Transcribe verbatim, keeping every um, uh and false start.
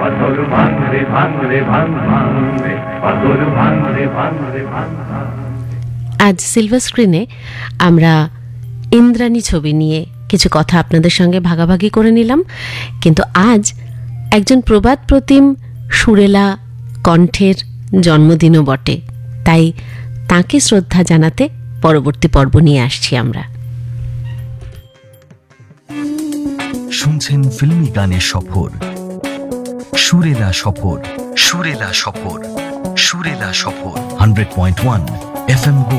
পাথর ভাঙ রে ভাঙ রে ভাঙ ভাঙ রে পাথর ভাঙ রে ভাঙ রে ভাঙ ভাঙ। আজ সিলভার স্ক্রিনে আমরা ইন্দ্রাণী ছবি নিয়ে কিছু কথা আপনাদের সঙ্গে ভাগাভাগি করে নিলাম, কিন্তু আজ একজন প্রবাদ প্রতিম সুরেলা কণ্ঠের জন্মদিনও বটে, তাই তাকে শ্রদ্ধা জানাতে পরবর্তী পর্ব নিয়ে আসছি আমরা। শুনছেন ফিল্মি গানের সফর, সুরেলা সফর, সুরেলা সফর, সুরেলা সফর, hundred point one F M